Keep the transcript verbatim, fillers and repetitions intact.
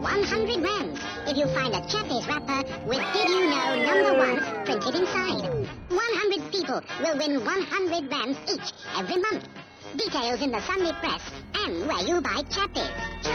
one hundred rands if you find a Chappies wrapper with Did You Know number one printed inside. one hundred people will win one hundred rands each every month. Details in the Sunday Press and where you buy Chappies.